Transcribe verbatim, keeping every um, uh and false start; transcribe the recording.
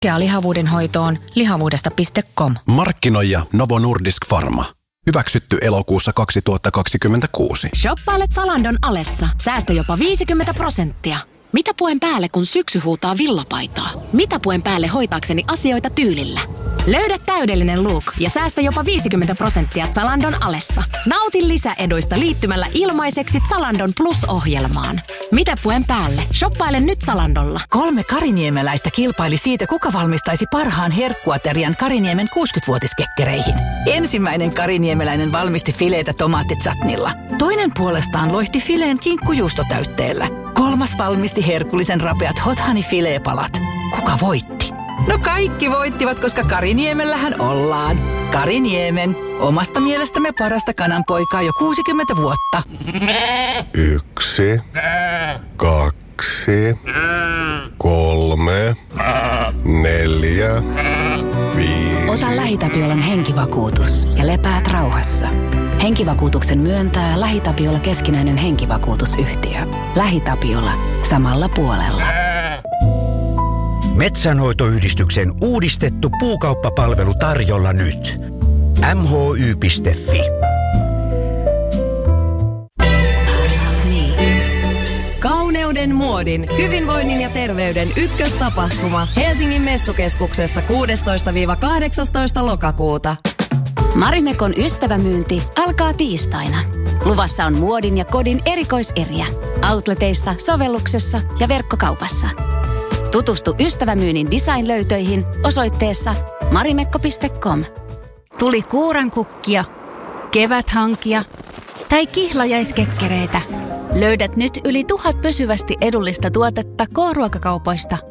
Kaikkea lihavuuden hoitoon lihavuudesta piste com. Markkinoija Novo Nordisk Pharma. Hyväksytty elokuussa kaksituhattakaksikymmentäkuusi. Shoppailet Zalandon alessa. Säästä jopa viisikymmentä prosenttia. Mitä puen päälle, kun syksy huutaa villapaitaa? Mitä puen päälle hoitaakseni asioita tyylillä? Löydä täydellinen look ja säästä jopa viisikymmentä prosenttia Zalandon alessa. Nauti lisäeduista liittymällä ilmaiseksi Zalandon Plus-ohjelmaan. Mitä puen päälle? Shoppaile nyt Zalandolla. Kolme kariniemeläistä kilpaili siitä, kuka valmistaisi parhaan herkkuaterian Kariniemen kuusikymmentävuotiskekkereihin. Ensimmäinen kariniemeläinen valmisti fileitä tomaattitsatnilla. Toinen puolestaan loihti fileen kinkkujuustotäytteellä. Kolmas valmisti herkullisen rapeat hot honey fileepalat. Kuka voitti? No kaikki voittivat, koska Kariniemellähän ollaan. Kariniemen, omasta mielestämme parasta kananpoikaa jo kuusikymmentä vuotta. Yksi, kaksi, kolme, neljä, viisi. Ota LähiTapiolan henkivakuutus ja lepäät rauhassa. Henkivakuutuksen myöntää LähiTapiola keskinäinen henkivakuutusyhtiö. LähiTapiola. Samalla puolella. Metsänhoitoyhdistyksen uudistettu puukauppapalvelu tarjolla nyt. m h y piste f i. Kauneuden, muodin, hyvinvoinnin ja terveyden ykköstapahtuma Helsingin Messukeskuksessa kuudestoista kahdeksastoista lokakuuta. Marimekon ystävämyynti alkaa tiistaina. Luvassa on muodin ja kodin erikoiseriä. Outleteissa, sovelluksessa ja verkkokaupassa. Tutustu ystävämyynnin design-löytöihin osoitteessa marimekko piste com. Tuli kuurankukkia, keväthankia tai kihlajaiskekkereitä. Löydät nyt yli tuhat pysyvästi edullista tuotetta K-ruokakaupoista.